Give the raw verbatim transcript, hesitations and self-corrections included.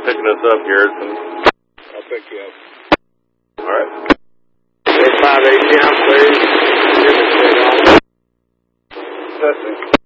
picking us up, Garrison. I'll pick you up. All right. eight five A T M, please. Testing.